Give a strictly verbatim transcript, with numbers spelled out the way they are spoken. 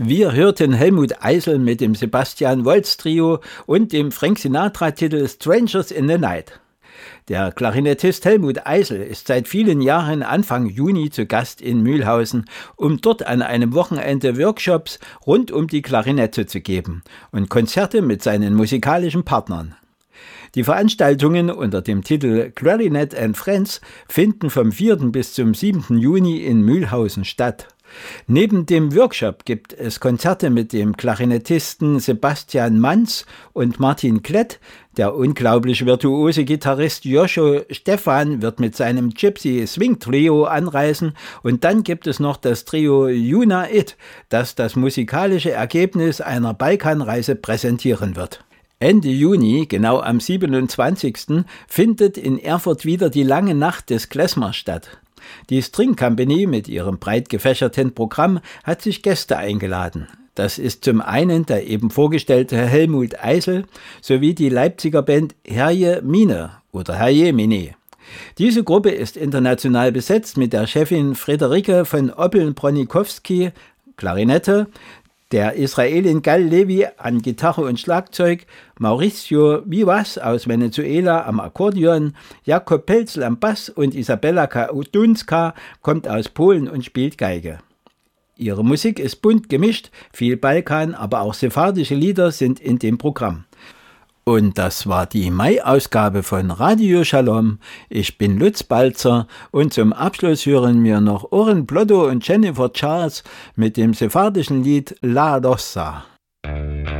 Wir hörten Helmut Eisel mit dem Sebastian Wolz Trio und dem Frank Sinatra-Titel Strangers in the Night. Der Klarinettist Helmut Eisel ist seit vielen Jahren Anfang Juni zu Gast in Mühlhausen, um dort an einem Wochenende Workshops rund um die Klarinette zu geben und Konzerte mit seinen musikalischen Partnern. Die Veranstaltungen unter dem Titel Clarinet and Friends finden vom vierten bis zum siebten Juni in Mühlhausen statt. Neben dem Workshop gibt es Konzerte mit dem Klarinettisten Sebastian Manz und Martin Klett. Der unglaublich virtuose Gitarrist Joscho Stephan wird mit seinem Gypsy Swing Trio anreisen, und dann gibt es noch das Trio Juna It, das das musikalische Ergebnis einer Balkanreise präsentieren wird. Ende Juni, genau am siebenundzwanzigsten, findet in Erfurt wieder die Lange Nacht des Klezmer statt. Die String Company mit ihrem breit gefächerten Programm hat sich Gäste eingeladen. Das ist zum einen der eben vorgestellte Helmut Eisel sowie die Leipziger Band Herje Mine oder Herje Mine. Diese Gruppe ist international besetzt mit der Chefin Friederike von Oppeln-Bronikowski, Klarinette, der Israelin Gal Levi an Gitarre und Schlagzeug, Mauricio Vivas aus Venezuela am Akkordeon, Jakob Pelzl am Bass und Isabella Kaudunska kommt aus Polen und spielt Geige. Ihre Musik ist bunt gemischt, viel Balkan, aber auch sephardische Lieder sind in dem Programm. Und das war die Mai-Ausgabe von Radio Shalom. Ich bin Lutz Balzer und zum Abschluss hören wir noch Oren Blotto und Jennifer Charles mit dem sephardischen Lied La Rosa.